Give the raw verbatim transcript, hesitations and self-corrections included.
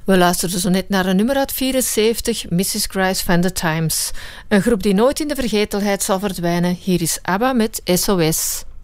We luisterden zo net naar een nummer uit vierenzeventig, missus Grice van The Times. Een groep die nooit in de vergetelheid zal verdwijnen. Hier is ABBA met S O S.